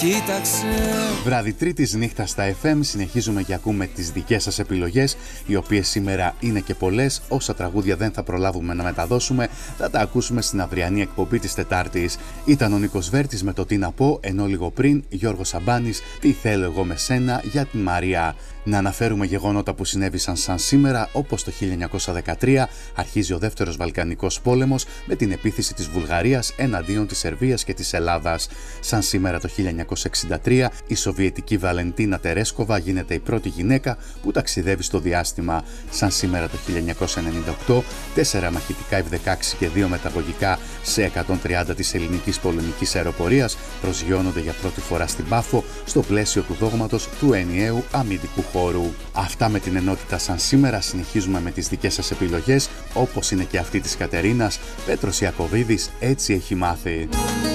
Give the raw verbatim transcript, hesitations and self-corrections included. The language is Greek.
κοίταξε. Βράδυ Τρίτης, νύχτα στα εφ εμ, συνεχίζουμε και ακούμε τις δικές σας επιλογές, οι οποίες σήμερα είναι και πολλές. Όσα τραγούδια δεν θα προλάβουμε να μεταδώσουμε, θα τα ακούσουμε στην αυριανή εκπομπή της Τετάρτης. Ήταν ο Νίκος Βέρτης με το «Τι να πω», ενώ λίγο πριν Γιώργος Σαμπάνης, «Τι θέλω εγώ με σένα» για την Μαρία. Να αναφέρουμε γεγονότα που συνέβησαν σαν σήμερα, όπως το χίλια εννιακόσια δεκατρία αρχίζει ο δεύτερος Βαλκανικός πόλεμος με την επίθεση της Βουλγαρίας εναντίον της Σερβίας και της Ελλάδας. Σαν σήμερα το χίλια εννιακόσια εξήντα τρία η Σοβιετική Βαλεντίνα Τερέσκοβα γίνεται η πρώτη γυναίκα που ταξιδεύει στο διάστημα. Σαν σήμερα το χίλια εννιακόσια ενενήντα οκτώ τέσσερα μαχητικά εφ δεκαέξι και δύο μεταγωγικά σε εκατόν τριάντα της ελληνικής πολεμικής αεροπορίας προσγειώνονται για πρώτη φορά στην Πάφο στο πλαίσιο του δόγματος του ενιαίου αμυντικού χώρου. Αυτά με την ενότητα σαν σήμερα. Συνεχίζουμε με τις δικές σας επιλογές, όπως είναι και αυτή της Κατερίνας. Πέτρος Ιακωβίδης, «Έτσι έχει μάθει».